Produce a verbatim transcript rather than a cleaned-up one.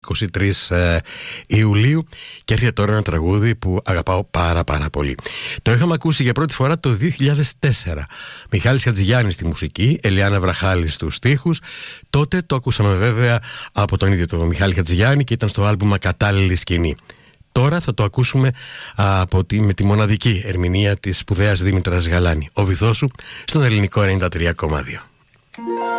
είκοσι τρεις Ιουλίου και έρχεται τώρα ένα τραγούδι που αγαπάω πάρα πάρα πολύ. Το είχαμε ακούσει για πρώτη φορά το δύο χιλιάδες τέσσερα. Μιχάλης Χατζηγιάννης στη μουσική, Ελιάνα Βραχάλη στους στίχους. Τότε το ακούσαμε βέβαια από τον ίδιο τον Μιχάλη Χατζηγιάννη και ήταν στο άλμπουμ Ακατάλληλη Σκηνή. Τώρα θα το ακούσουμε από τη, με τη μοναδική ερμηνεία της σπουδαίας Δήμητρας Γαλάνη. Ο βυθός σου στον ελληνικό ενενήντα τρία κόμμα δύο.